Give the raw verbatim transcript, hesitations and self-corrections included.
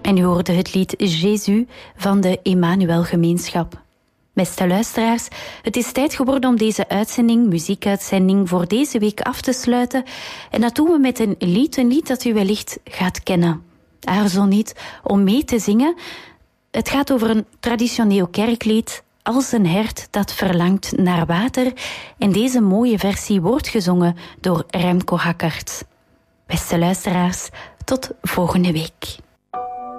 En u hoorde het lied Jésus van de Emmanuel Gemeenschap. Beste luisteraars, het is tijd geworden om deze uitzending, muziekuitzending, voor deze week af te sluiten. En dat doen we met een lied, een lied dat u wellicht gaat kennen. Aarzel niet om mee te zingen. Het gaat over een traditioneel kerklied, Als een hert dat verlangt naar water. En deze mooie versie wordt gezongen door Remco Hackert. Beste luisteraars, tot volgende week.